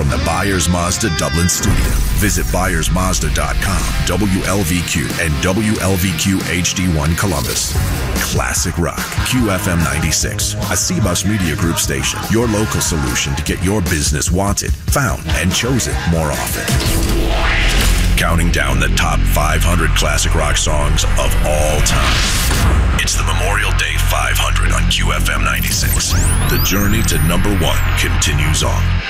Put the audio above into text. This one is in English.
from the Byers Mazda Dublin studio. Visit ByersMazda.com, WLVQ, and WLVQ HD1 Columbus. Classic Rock, QFM 96, a C-Bus Media Group station. Your local solution to get your business wanted, found, and chosen more often. Counting down the top 500 classic rock songs of all time. It's the Memorial Day 500 on QFM 96. The journey to number one continues on.